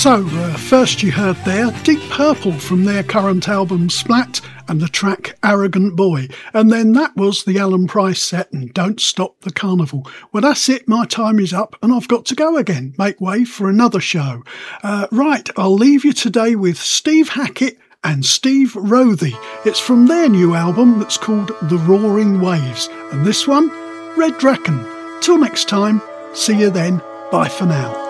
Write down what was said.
First you heard there Deep Purple from their current album Splat and the track Arrogant Boy, and then that was the Alan Price set and Don't Stop the Carnival. Well, that's it, my time is up and I've got to go again, make way for another show. Right, I'll leave you today with Steve Hackett and Steve Rothey. It's from their new album that's called The Roaring Waves, and this one, Red Dragon. Till next time, see you then, bye for now.